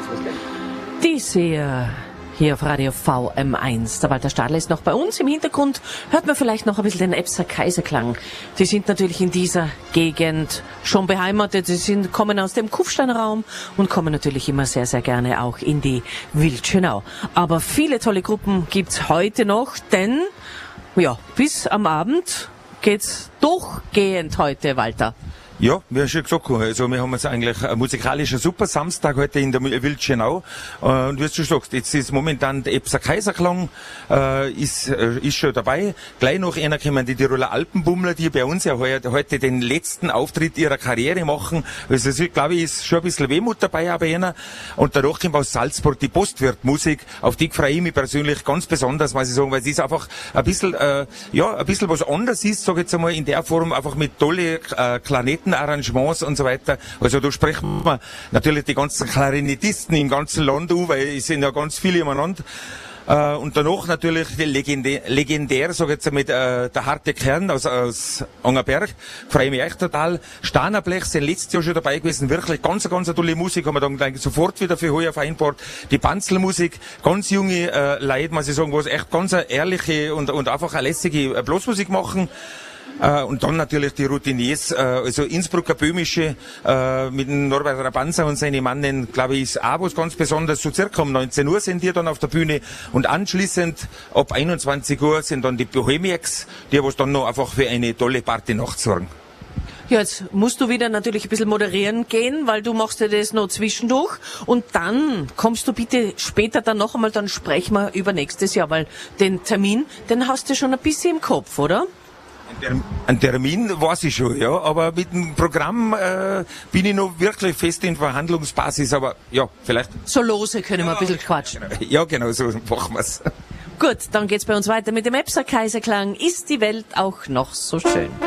Die Seher hier auf Radio VM1. Der Walter Stadler ist noch bei uns. Im Hintergrund hört man vielleicht noch ein bisschen den Epser Kaiserklang. Die sind natürlich in dieser Gegend schon beheimatet. Sie kommen aus dem Kufsteinraum und kommen natürlich immer sehr, sehr gerne auch in die Wildschönau. Aber viele tolle Gruppen gibt's heute noch, denn ja, bis am Abend geht's durchgehend heute, Walter. Ja, wie schon gesagt, also wir haben jetzt eigentlich einen musikalischen super Samstag heute in der Wildschönau. Und wie du schon sagst, jetzt ist momentan der Epser Kaiserklang, ist schon dabei. Gleich noch einer kommen die Tiroler Alpenbummler, die bei uns ja heute den letzten Auftritt ihrer Karriere machen. Also glaube ich, ist schon ein bisschen Wehmut dabei auch bei einer. Und danach kommt aus Salzburg die Postwirtmusik. Auf die freue ich mich persönlich ganz besonders, muss ich sagen, weil es ist einfach ein bisschen was anderes ist, sag ich jetzt einmal, in der Form, einfach mit tolle Klarinetten, Arrangements und so weiter. Also da sprechen wir natürlich die ganzen Klarinettisten im ganzen Land an, weil es sind ja ganz viele umeinander. Und danach natürlich die legendär, sag ich jetzt mit der harte Kern aus Angerberg. Freue mich echt total. Stahnerblech sind letztes Jahr schon dabei gewesen. Wirklich ganz tolle Musik. Haben wir dann gleich sofort wieder für heuer vereinbart. Die Banzelmusik, ganz junge Leute, muss ich sagen, was echt ganz eine ehrliche und einfach eine lässige Blasmusik machen. Und dann natürlich die Routiniers, also Innsbrucker Böhmische, mit dem Norbert Rabanza und seine Mannen, glaube ich, ist auch was ganz Besonderes. So circa um 19 Uhr sind die dann auf der Bühne und anschließend ab 21 Uhr sind dann die Bohemiacs, die was dann noch einfach für eine tolle Partynacht sorgen. Ja, jetzt musst du wieder natürlich ein bisschen moderieren gehen, weil du machst ja das noch zwischendurch und dann kommst du bitte später dann noch einmal, dann sprechen wir über nächstes Jahr, weil den Termin, den hast du schon ein bisschen im Kopf, oder? Ein Termin weiß ich schon, ja, aber mit dem Programm bin ich noch wirklich fest in Verhandlungsbasis, aber ja, vielleicht. So lose können wir ein bisschen quatschen. Ja, genau, so machen wir's. Gut, dann geht's bei uns weiter mit dem Epser Kaiserklang. Ist die Welt auch noch so schön?